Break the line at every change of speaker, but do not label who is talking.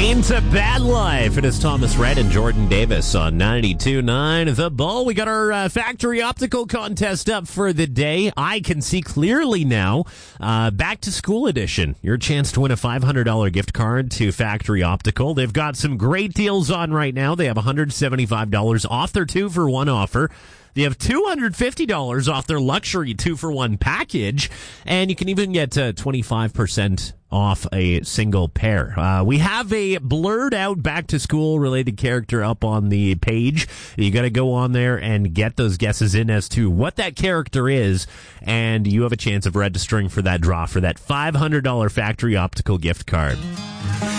Ain't a Bad Life. It is Thomas Rhett and Jordan Davis on 92.9 The Bull. We got our factory optical contest up for the day. I can see clearly now. Back to school edition. Your chance to win a $500 gift card to Factory Optical. They've got some great deals on right now. They have $175 off their 2-for-1 offer. They have $250 off their luxury 2-for-1 package, and you can even get 25% off a single pair. We have a blurred out back to school related character up on the page. You got to go on there and get those guesses in as to what that character is, and you have a chance of registering for that draw for that $500 Factory Optical gift card.